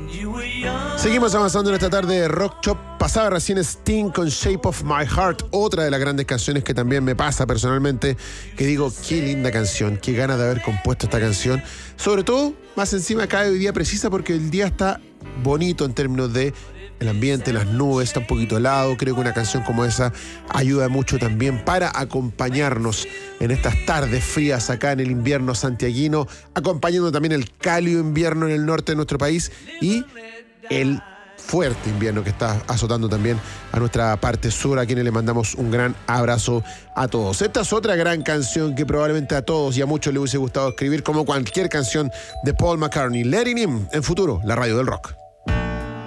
Seguimos avanzando en esta tarde de Rock Shop. Pasaba recién Sting con Shape of My Heart, otra de las grandes canciones que también me pasa personalmente, que digo, qué linda canción, qué ganas de haber compuesto esta canción. Sobre todo, más encima cae hoy día precisa porque el día está bonito en términos de el ambiente, las nubes, está un poquito helado. Creo que una canción como esa ayuda mucho también para acompañarnos en estas tardes frías acá en el invierno santiaguino, acompañando también el cálido invierno en el norte de nuestro país y el fuerte invierno que está azotando también a nuestra parte sur, a quienes le mandamos un gran abrazo a todos. Esta es otra gran canción que probablemente a todos y a muchos les hubiese gustado escribir, como cualquier canción de Paul McCartney. Letting Him, en Futuro, la radio del rock.